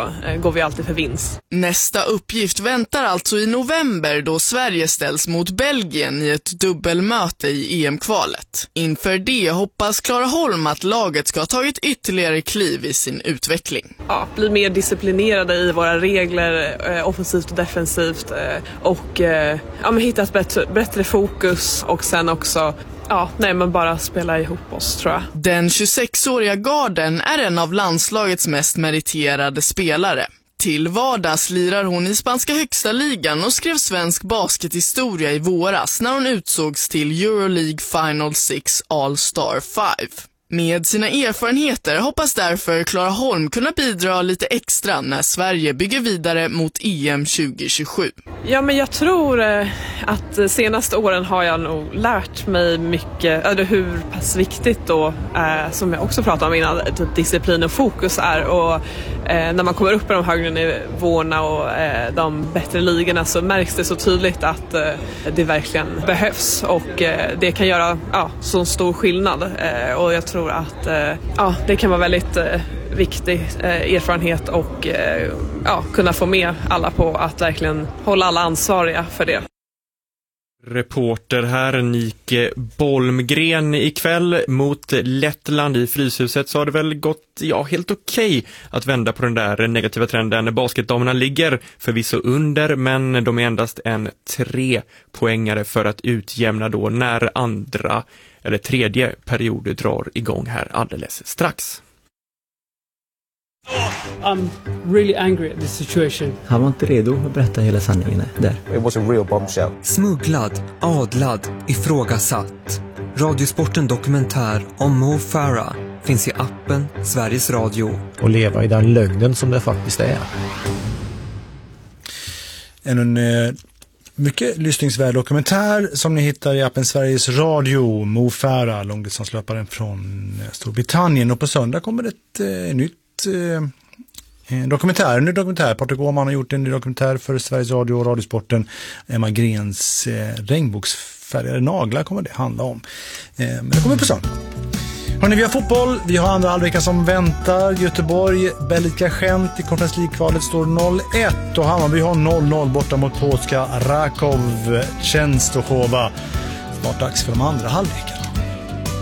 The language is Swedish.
går vi alltid för vinst. Nästa uppgift väntar alltså i november då Sverige ställs mot Belgien i ett dubbelmöte i EM-kvalet. Inför det hoppas Clara Holm att laget ska ha tagit ytterligare kliv i sin utveckling. Ja, bli mer disciplinerade i våra regler, offensivt och defensivt, och hitta ett bättre fokus och sen också men bara spela ihop oss, tror jag. Den 26-åriga garden är en av landslagets mest meriterade spelare. Till vardags lirar hon i spanska högsta ligan och skrev svensk baskethistoria i våras när hon utsågs till Euroleague Final 6 All-Star 5. Med sina erfarenheter hoppas därför Clara Holm kunna bidra lite extra när Sverige bygger vidare mot EM 2027. Ja, men jag tror att de senaste åren har jag nog lärt mig mycket, hur pass viktigt då, som jag också pratade om innan, disciplin och fokus är. Och när man kommer upp i de högre nivåerna och de bättre ligorna så märks det så tydligt att det verkligen behövs. Och det kan göra så stor skillnad. Och jag tror att det kan vara väldigt viktig erfarenhet och kunna få med alla på att verkligen hålla alla ansvariga för det. Reporter här, Nike Bolmgren. Ikväll mot Lettland i Fryshuset så har det väl gått helt okej att vända på den där negativa trenden. Basketdamerna ligger förvisso under, men de är endast en 3-poängare för att utjämna då när andra eller tredje period drar igång här alldeles strax. I'm really angry at this situation. Han var inte redo att berätta hela sanningen där. It was a real bombshell. Smugglad, adlad, ifrågasatt. Radiosporten dokumentär om Mo Farah finns i appen Sveriges Radio. Och leva i den lögnen som det faktiskt är. En mycket lyssningsvärd dokumentär som ni hittar i appen Sveriges Radio. Mo Farah, långdistanslöparen från Storbritannien. Och på söndag kommer ett nytt dokumentär. Patrik Åhman har gjort en ny dokumentär för Sveriges Radio och Radiosporten. Emma Grens regnbågsfärgade naglar kommer det handla om. Men det kommer på söndag. Hörrni, vi har fotboll. Vi har andra halvveckan som väntar. Göteborg, Belgika Gent i Conference League-kvalet står 0-1 och Hammarby har 0-0 borta mot polska Rakov Częstochowa. Snart dags för de andra halvveckan.